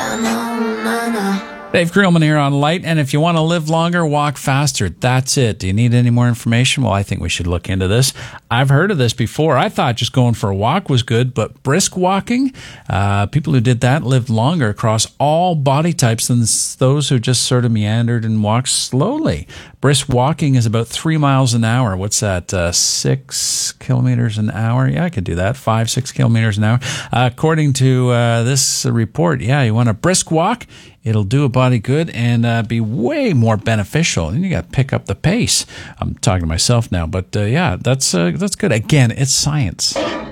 Dave Creelman here on Light, and if you want to live longer, walk faster. That's it. Do you need any more information? Well, I think we should look into this. I've heard of this before. I thought just going for a walk was good, but brisk walking, people who did that lived longer across all body types than those who just sort of meandered and walked slowly. Brisk walking is about 3 miles an hour. What's that? 6 kilometers an hour? Yeah, I could do that. 5-6 kilometers an hour. According to this report, yeah, you want a brisk walk. It'll do a body good and be way more beneficial. And you got to pick up the pace. I'm talking to myself now, but yeah, that's good. Again, it's science.